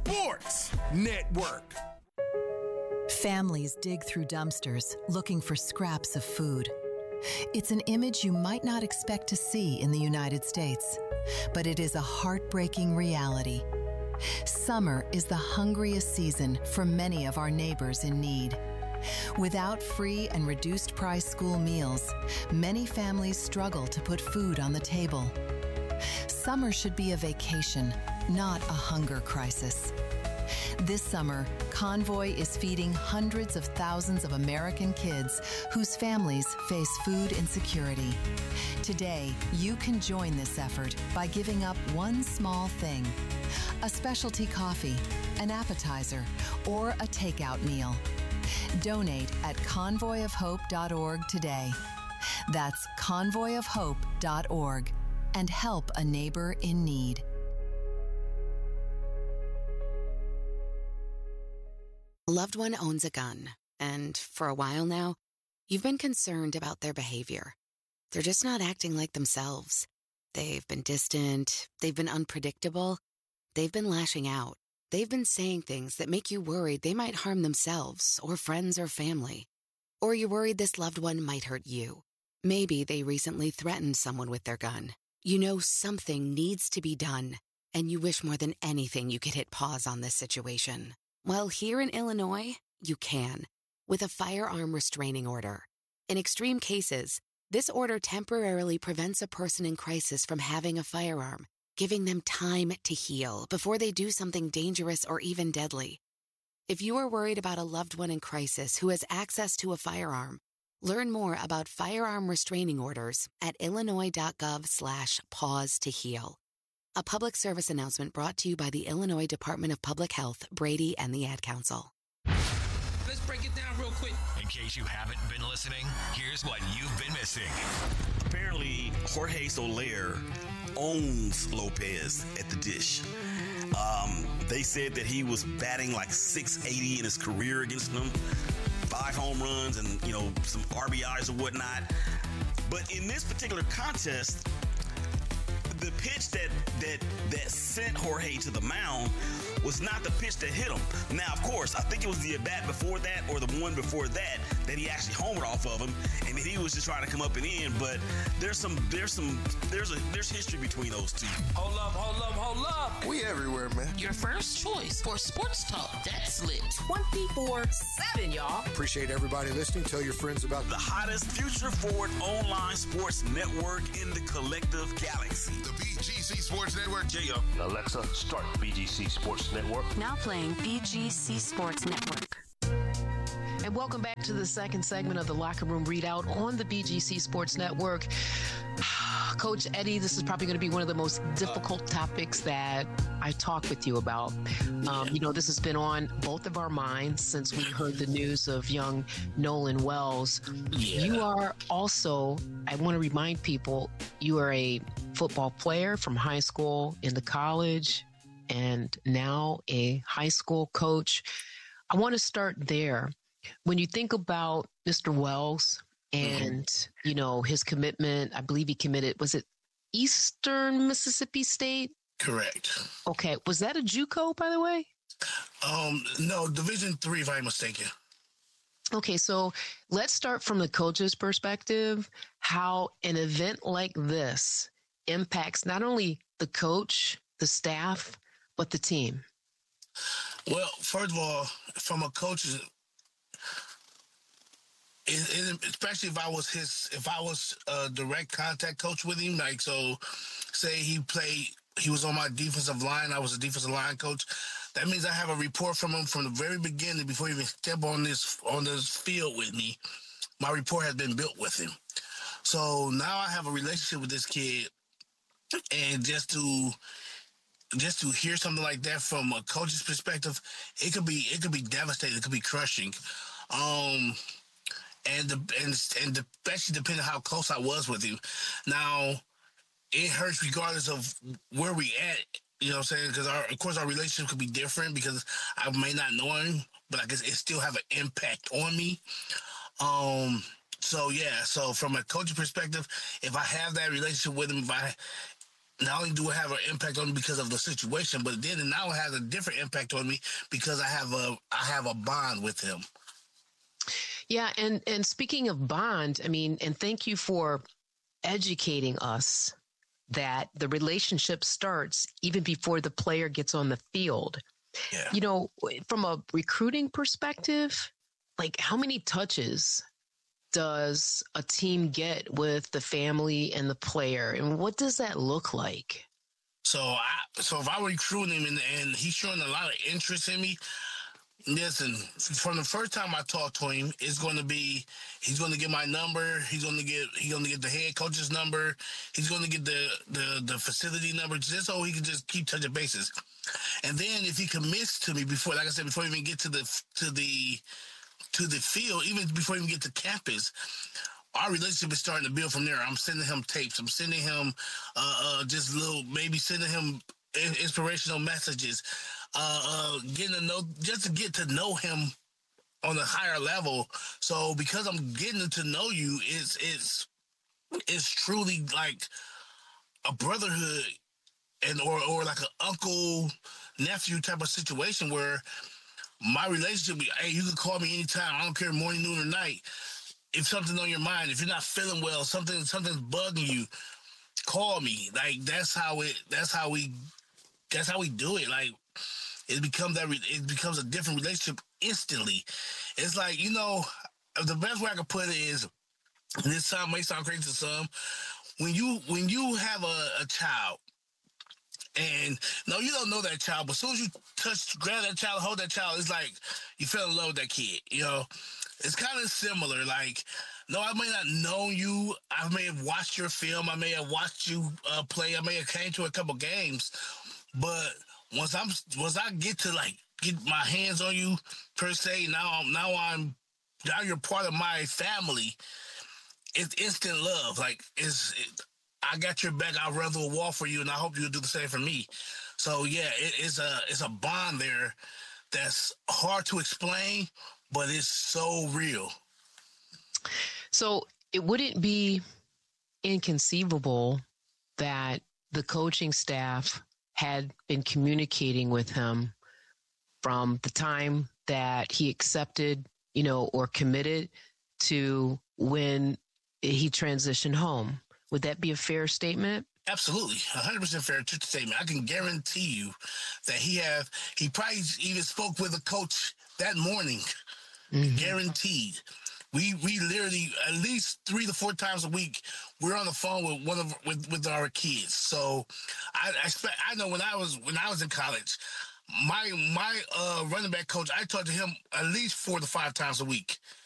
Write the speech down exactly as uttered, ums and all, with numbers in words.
Sports Network. Families dig through dumpsters looking for scraps of food. It's an image you might not expect to see in the United States, but it is a heartbreaking reality. Summer is the hungriest season for many of our neighbors in need. Without free and reduced price school meals, many families struggle to put food on the table. Summer should be a vacation, not a hunger crisis. This summer, Convoy is feeding hundreds of thousands of American kids whose families face food insecurity. Today, you can join this effort by giving up one small thing: a specialty coffee, an appetizer, or a takeout meal. Donate at convoy of hope dot org today. That's convoy of hope dot org, and help a neighbor in need. A loved one owns a gun, and for a while now, you've been concerned about their behavior. They're just not acting like themselves. They've been distant, they've been unpredictable, they've been lashing out. They've been saying things that make you worried they might harm themselves or friends or family. Or you're worried this loved one might hurt you. Maybe they recently threatened someone with their gun. You know something needs to be done, and you wish more than anything you could hit pause on this situation. Well, here in Illinois, you can, with a firearm restraining order. In extreme cases, this order temporarily prevents a person in crisis from having a firearm, giving them time to heal before they do something dangerous or even deadly. If you are worried about a loved one in crisis who has access to a firearm, learn more about firearm restraining orders at illinois.gov slash pause to heal. A public service announcement brought to you by the Illinois Department of Public Health, Brady, and the Ad Council. Let's break it down real quick. In case you haven't been listening, here's what you've been missing. Apparently, Jorge Soler owns Lopez at the Dish. Um, they said that he was batting like six eighty in his career against them. Five home runs and, you know, some R B Is or whatnot. But in this particular contest, the pitch that that that sent Jorge to the mound was not the pitch that hit him. Now, of course, I think it was the at-bat before that or the one before that that he actually homered off of him, and then he was just trying to come up and in. But there's some there's some there's a there's history between those two. Hold up, hold up, hold up. We everywhere, man. Your first choice for sports talk. That's lit. twenty-four seven, y'all. Appreciate everybody listening. Tell your friends about the hottest future-forward online sports network in the collective galaxy. The B G C Sports Network. J O. Alexa, start B G C Sports Network. Now playing B G C Sports Network. And welcome back to the second segment of the Locker Room Readout on the B G C Sports Network. Coach Eddie, this is probably going to be one of the most difficult topics that I talk with you about. Um, you know, this has been on both of our minds since we heard the news of young Nolan Wells. Yeah. You are also, I want to remind people, you are a football player from high school into college and now a high school coach. I want to start there. When you think about Mister Wells and, mm-hmm. you know, his commitment, I believe he committed, was it Eastern Mississippi State? Correct. Okay. Was that a JUCO, by the way? Um, no, Division three, if I'm mistaken. Okay, so let's start from the coach's perspective, how an event like this impacts not only the coach, the staff, but the team. Well, first of all, from a coach's, it, it, especially if I was his, if I was a direct contact coach with him, like, so say he played, he was on my defensive line, I was a defensive line coach. That means I have a report from him from the very beginning before he even stepped on this on this field with me. My report has been built with him. So now I have a relationship with this kid, and just to just to hear something like that from a coach's perspective, it could be it could be devastating. It could be crushing. Um, and the and and especially depending on how close I was with him. Now, it hurts regardless of where we at. You know what I'm saying? Because, our, of course, our relationship could be different because I may not know him, but I guess it still have an impact on me. Um, so, yeah. So, from a coaching perspective, if I have that relationship with him, if I not only do it have an impact on me because of the situation, but then it now has a different impact on me because I have a I have a bond with him. Yeah, and and speaking of bond, I mean, and thank you for educating us that the relationship starts even before the player gets on the field. Yeah. You know, from a recruiting perspective, like how many touches does a team get with the family and the player, and what does that look like? So, I, so if I recruit him and, and he's showing a lot of interest in me, listen, from the first time I talk to him, it's going to be, he's going to get my number. He's going to get, he's going to get the head coach's number. He's going to get the, the, the facility number just so he can just keep touching bases. And then if he commits to me before, like I said, before we even get to the, to the, to the field, even before we even get to campus, our relationship is starting to build from there. I'm sending him tapes. I'm sending him uh, uh, just little, maybe sending him inspirational messages, uh, uh, getting to know, just to get to know him on a higher level. So because I'm getting to know you, it's it's it's truly like a brotherhood and or or like an uncle nephew type of situation where my relationship, hey, you can call me anytime. I don't care morning, noon, or night. If something's on your mind, if you're not feeling well, something something's bugging you, call me. Like that's how it. That's how we. That's how we do it. Like it becomes that. It becomes a different relationship instantly. It's like, you know, the best way I could put it is, and this sound may sound crazy to some, when you when you have a, a child. And no, you don't know that child, but as soon as you touch, grab that child, hold that child, it's like you fell in love with that kid. You know, it's kind of similar. Like, no, I may not know you. I may have watched your film. I may have watched you uh, play. I may have came to a couple games. But once I'm, once I get to like get my hands on you per se, now I'm, now I'm, now you're part of my family. It's instant love. Like it's. It, I got your back. I'll rather a wall for you, and I hope you'll do the same for me. So yeah, it, it's a it's a bond there that's hard to explain, but it's so real. So it wouldn't be inconceivable that the coaching staff had been communicating with him from the time that he accepted, you know, or committed to when he transitioned home. Would that be a fair statement? Absolutely, one hundred percent fair statement. I can guarantee you that he have he probably even spoke with a coach that morning. Mm-hmm. Guaranteed. We we literally at least three to four times a week we're on the phone with one of with, with our kids. So I I, expect, I know when I was when I was in college, my my uh, running back coach, I talked to him at least four to five times a week.